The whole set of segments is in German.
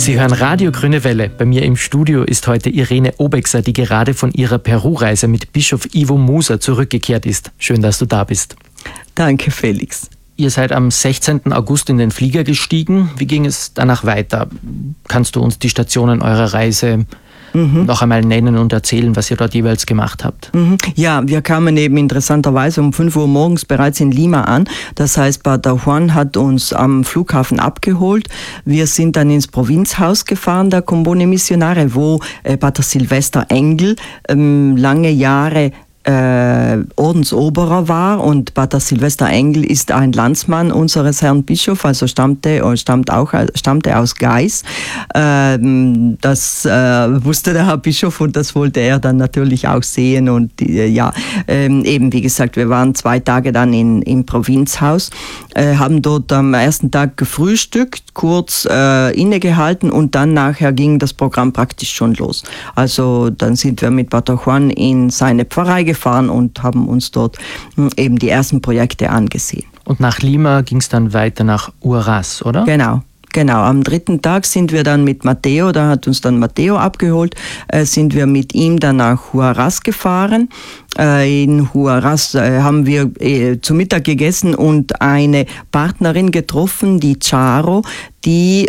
Sie hören Radio Grüne Welle. Bei mir im Studio ist heute Irene Obexer, die gerade von ihrer Peru-Reise mit Bischof Ivo Musa zurückgekehrt ist. Schön, dass du da bist. Danke, Felix. Ihr seid am 16. August in den Flieger gestiegen. Wie ging es danach weiter? Kannst du uns die Stationen eurer Reise noch einmal nennen und erzählen, was ihr dort jeweils gemacht habt? Ja, wir kamen eben interessanterweise um 5 Uhr morgens bereits in Lima an. Das heißt, Pater Juan hat uns am Flughafen abgeholt. Wir sind dann ins Provinzhaus gefahren, der Combone Missionare, wo Pater Silvester Engel lange Jahre Ordensoberer war, und Pater Silvester Engel ist ein Landsmann unseres Herrn Bischof, also stammte aus Gais. Das wusste der Herr Bischof und das wollte er dann natürlich auch sehen, und eben wie gesagt, wir waren 2 Tage dann im Provinzhaus, haben dort am ersten Tag gefrühstückt, kurz innegehalten, und dann nachher ging das Programm praktisch schon los. Also dann sind wir mit Pater Juan in seine Pfarrei gefahren und haben uns dort eben die ersten Projekte angesehen. Und nach Lima ging es dann weiter nach Huaraz, oder? Genau, am 3. Tag sind wir dann mit Matteo, da hat uns dann Matteo abgeholt, sind wir mit ihm dann nach Huaraz gefahren. In Huaraz haben wir zu Mittag gegessen und eine Partnerin getroffen, die Charo, die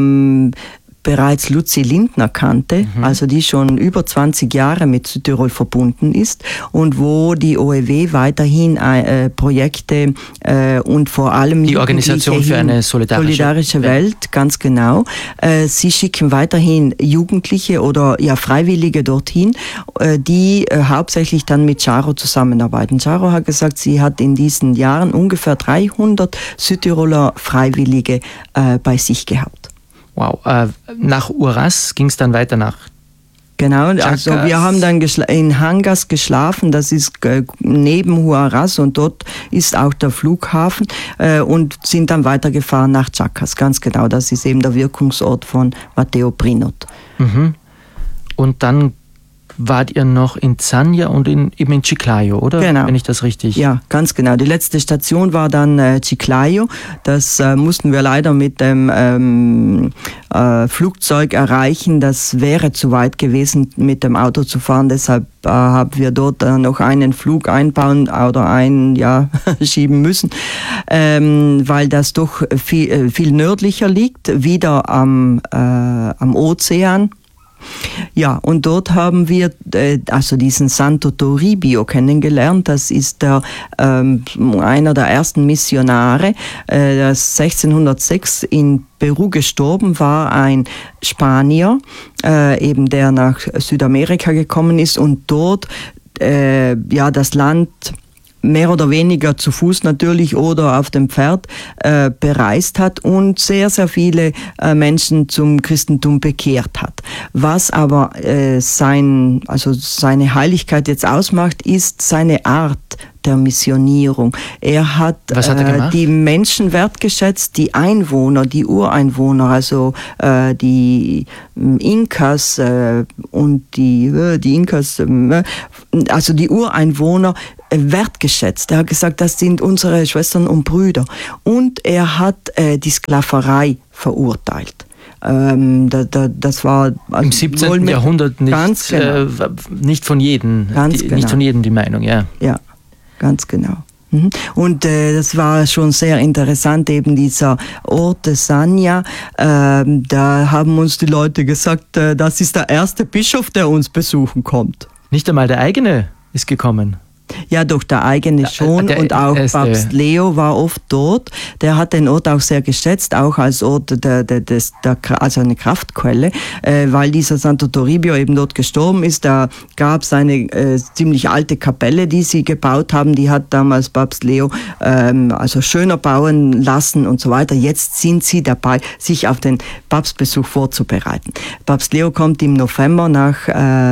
bereits Luzi Lindner kannte, also die schon über 20 Jahre mit Südtirol verbunden ist und wo die OEW weiterhin Projekte und vor allem die Organisation für eine solidarische Welt, ganz genau. Sie schicken weiterhin Jugendliche oder Freiwillige dorthin, die hauptsächlich dann mit Charo zusammenarbeiten. Charo hat gesagt, sie hat in diesen Jahren ungefähr 300 Südtiroler Freiwillige bei sich gehabt. Wow, nach Huaraz ging es dann weiter nach Genau, Chacas. Also wir haben dann in Hangas geschlafen, das ist neben Huaraz, und dort ist auch der Flughafen, und sind dann weitergefahren nach Chacas, ganz genau, das ist eben der Wirkungsort von Matteo Prinot. Und dann wart ihr noch in Zanya und eben in Chiclayo, oder? Genau. Wenn ich das richtig... Ja, ganz genau. Die letzte Station war dann Chiclayo. Das mussten wir leider mit dem Flugzeug erreichen. Das wäre zu weit gewesen, mit dem Auto zu fahren. Deshalb haben wir dort noch einen Flug einbauen oder schieben müssen, weil das doch viel nördlicher liegt, wieder am Ozean. Ja, und dort haben wir diesen Santo Toribio kennengelernt. Das ist einer der ersten Missionare, das 1606 in Peru gestorben war, ein Spanier, eben der nach Südamerika gekommen ist und dort das Land mehr oder weniger zu Fuß natürlich oder auf dem Pferd bereist hat und sehr, sehr viele Menschen zum Christentum bekehrt hat. Was aber seine Heiligkeit jetzt ausmacht, ist seine Art der Missionierung. Er hat die Menschen wertgeschätzt, die Einwohner, die Ureinwohner, also die Inkas und die Inkas, also die Ureinwohner wertgeschätzt. Er hat gesagt, das sind unsere Schwestern und Brüder. Und er hat die Sklaverei verurteilt. Das war im 17. Jahrhundert nicht von jedem, nicht von jedem die Meinung, ja. Ja, ganz genau. Und das war schon sehr interessant, eben dieser Ort Zanya. Da haben uns die Leute gesagt, das ist der erste Bischof, der uns besuchen kommt. Nicht einmal der eigene ist gekommen. Ja, doch, der eigene schon, und auch Papst Leo war oft dort. Der hat den Ort auch sehr geschätzt, auch als Ort also eine Kraftquelle, weil dieser Santo Toribio eben dort gestorben ist. Da gab es eine ziemlich alte Kapelle, die sie gebaut haben. Die hat damals Papst Leo also schöner bauen lassen und so weiter. Jetzt sind sie dabei, sich auf den Papstbesuch vorzubereiten. Papst Leo kommt im November nach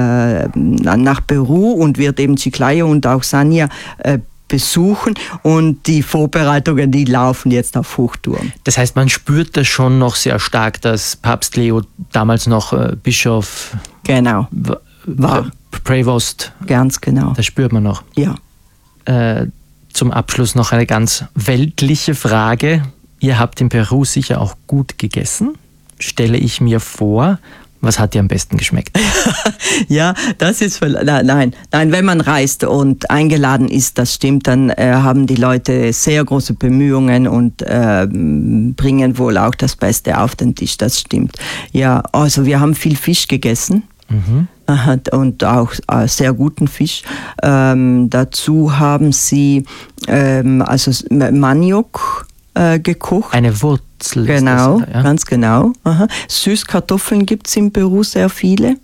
Peru und wird eben Chiclayo und auch Zanya besuchen, und die Vorbereitungen, die laufen jetzt auf Hochtouren. Das heißt, man spürt das schon noch sehr stark, dass Papst Leo damals noch Bischof war. Prävost. Ganz genau. Das spürt man noch. Ja. Zum Abschluss noch eine ganz weltliche Frage. Ihr habt in Peru sicher auch gut gegessen? stelle ich mir vor. Was hat dir am besten geschmeckt? Ja, das ist nein, wenn man reist und eingeladen ist, das stimmt, dann haben die Leute sehr große Bemühungen und bringen wohl auch das Beste auf den Tisch, das stimmt. Ja, also wir haben viel Fisch gegessen. Und auch sehr guten Fisch. Dazu haben sie Maniok gekocht. Eine Wurzel. Genau, ist das, ja? Ganz genau. Süßkartoffeln gibt es in Peru sehr viele.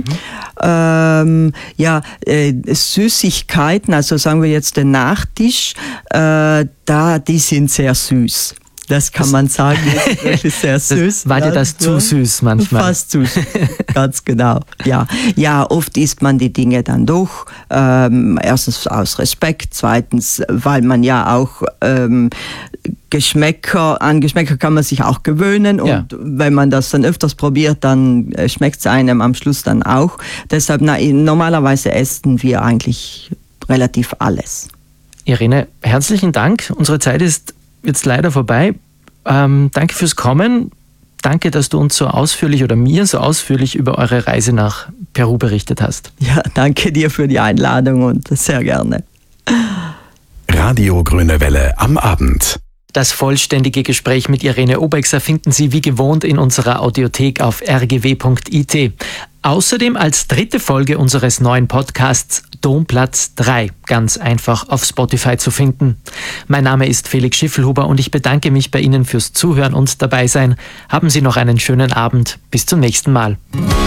Süßigkeiten, also sagen wir jetzt den Nachtisch, die sind sehr süß. Das kann man sagen, das ist wirklich sehr süß. War dir das zu süß manchmal? Fast zu süß, ganz genau. Ja, oft isst man die Dinge dann doch. Erstens aus Respekt, zweitens, weil man ja auch an Geschmäcker kann man sich auch gewöhnen und wenn man das dann öfters probiert, dann schmeckt es einem am Schluss dann auch. Deshalb, normalerweise essen wir eigentlich relativ alles. Irene, herzlichen Dank. Unsere Zeit ist jetzt leider vorbei. Danke fürs Kommen. Danke, dass du uns so ausführlich oder mir so ausführlich über eure Reise nach Peru berichtet hast. Ja, danke dir für die Einladung und sehr gerne. Radio Grüne Welle am Abend. Das vollständige Gespräch mit Irene Obexer finden Sie wie gewohnt in unserer Audiothek auf rgw.it. Außerdem als 3. Folge unseres neuen Podcasts Domplatz 3, ganz einfach auf Spotify zu finden. Mein Name ist Felix Schiffelhuber und ich bedanke mich bei Ihnen fürs Zuhören und Dabeisein. Haben Sie noch einen schönen Abend. Bis zum nächsten Mal.